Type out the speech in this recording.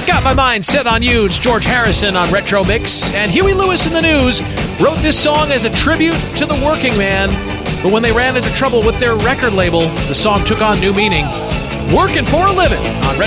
Got My Mind Set on You. It's George Harrison on Retro Mix. And Huey Lewis in the News wrote this song as a tribute to the working man. But when they ran into trouble with their record label, the song took on new meaning. Working for a Living on Retro